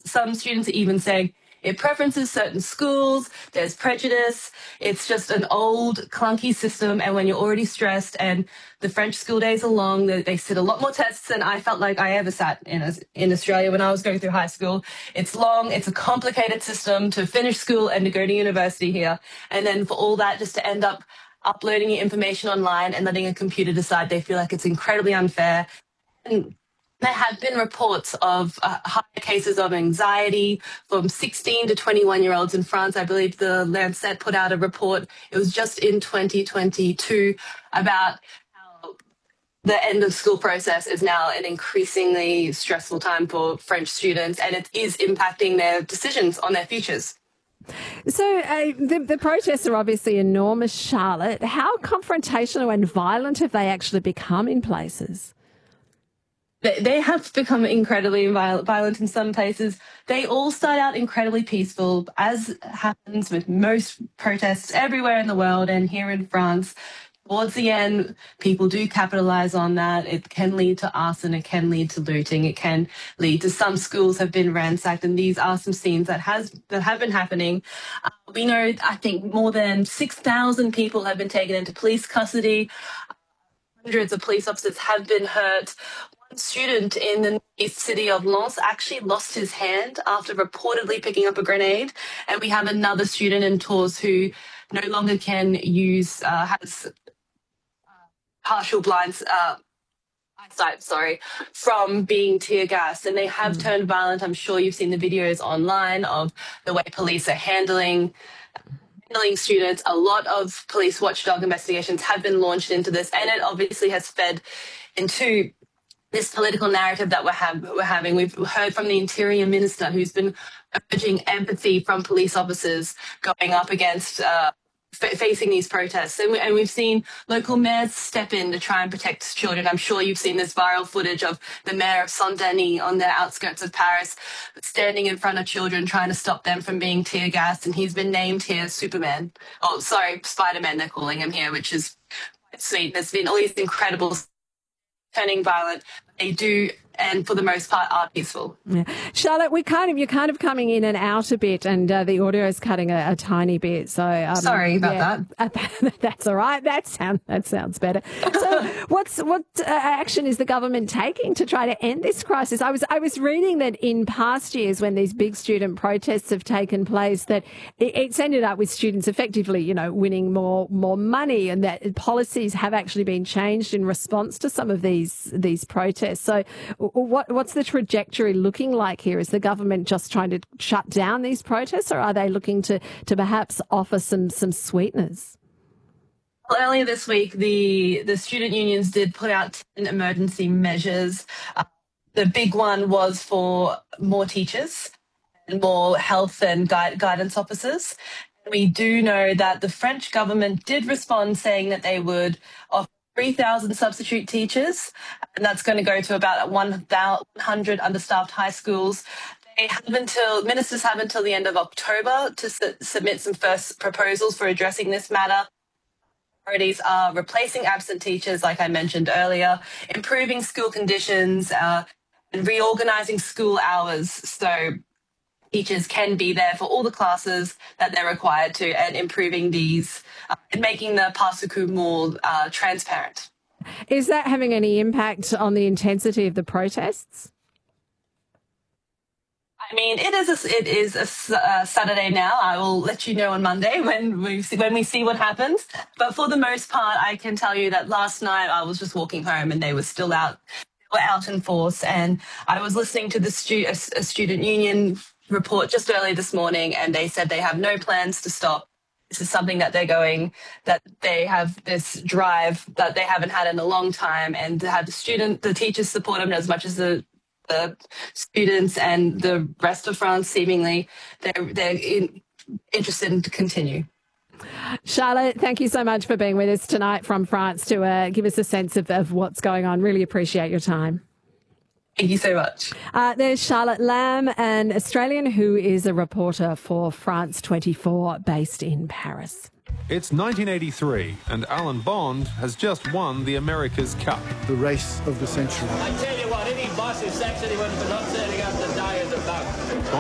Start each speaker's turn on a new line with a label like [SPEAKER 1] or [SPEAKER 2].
[SPEAKER 1] some students are even saying it preferences certain schools, there's prejudice, it's just an old, clunky system, and when you're already stressed and the French school days are long, they sit a lot more tests than I felt like I ever sat in Australia when I was going through high school. It's long, it's a complicated system to finish school and to go to university here, and then for all that just to end up uploading your information online and letting a computer decide, they feel like it's incredibly unfair. And there have been reports of high cases of anxiety from 16 to 21-year-olds in France. I believe the Lancet put out a report. It was just in 2022 about how the end of school process is now an increasingly stressful time for French students, and it is impacting their decisions on their futures.
[SPEAKER 2] So the protests are obviously enormous, Charlotte. How confrontational and violent have they actually become in places?
[SPEAKER 1] They have become incredibly violent in some places. They all start out incredibly peaceful, as happens with most protests everywhere in the world and here in France. Towards the end, people do capitalize on that. It can lead to arson. It can lead to looting. It can lead to some schools have been ransacked, and these are some scenes that have been happening. We know, I think, more than 6,000 people have been taken into police custody. Hundreds of police officers have been hurt. One student in the east city of Lens actually lost his hand after reportedly picking up a grenade. And we have another student in Tours who no longer can use, has partial blind eyesight, from being tear gassed. And they have turned violent. I'm sure you've seen the videos online of the way police are handling students. A lot of police watchdog investigations have been launched into this, and it obviously has fed into this political narrative that we're having. We've heard from the Interior Minister, who's been urging empathy from police officers going up against facing these protests. And we've seen local mayors step in to try and protect children. I'm sure you've seen this viral footage of the mayor of Saint-Denis on the outskirts of Paris standing in front of children trying to stop them from being tear gassed. And he's been named here Superman. Oh, sorry, Spider-Man they're calling him here, which is quite sweet. There's been all these incredible turning violent. They do, and for the most part, are peaceful.
[SPEAKER 2] Yeah. Charlotte, you're kind of coming in and out a bit, and the audio is cutting a tiny bit. So
[SPEAKER 1] sorry about
[SPEAKER 2] that. That's all right. That sounds better. So, what action is the government taking to try to end this crisis? I was reading that in past years, when these big student protests have taken place, that it's ended up with students effectively, winning more money, and that policies have actually been changed in response to some of these protests. So what's the trajectory looking like here? Is the government just trying to shut down these protests, or are they looking to perhaps offer some sweeteners?
[SPEAKER 1] Well, earlier this week, the student unions did put out 10 emergency measures. The big one was for more teachers and more health and guidance officers. We do know that the French government did respond, saying that they would offer 3,000 substitute teachers, and that's going to go to about 100 understaffed high schools. Ministers have until the end of October to submit some first proposals for addressing this matter. Priorities are replacing absent teachers, like I mentioned earlier, improving school conditions, and reorganising school hours so teachers can be there for all the classes that they're required to, and improving these and making the parcours more transparent.
[SPEAKER 2] Is that having any impact on the intensity of the protests?
[SPEAKER 1] I mean, it is a Saturday now. I will let you know on Monday when we see what happens. But for the most part, I can tell you that last night I was just walking home and they were still out. They were out in force, and I was listening to a student union report just early this morning, and they said they have no plans to stop. This is something that that they have this drive that they haven't had in a long time, and to have the teachers support them as much as the students and the rest of France, seemingly, they're interested to continue.
[SPEAKER 2] Charlotte, thank you so much for being with us tonight from France to give us a sense of what's going on. Really appreciate your time.
[SPEAKER 1] Thank you so much.
[SPEAKER 2] There's Charlotte Lamb, an Australian who is a reporter for France 24 based in Paris.
[SPEAKER 3] It's 1983 and Alan Bond has just won the America's Cup.
[SPEAKER 4] The race of the century.
[SPEAKER 5] I tell you what, any boss who sacks anyone for not